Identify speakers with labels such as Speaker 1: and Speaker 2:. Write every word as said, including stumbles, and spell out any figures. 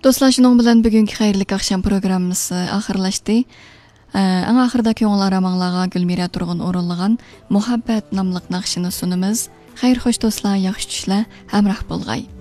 Speaker 1: Do'stlar, shuning bilan bugungi xayrli oqshom programmasi oxirlashdi. Eng oxirida ko'ngillar amanlarga Gulmira Turg'un o'rinlagan Muhabbat nomli naqshini sunamiz. Xayr xo'sh do'stlar, yaxshi tushlar, hamroh bo'lg'ay.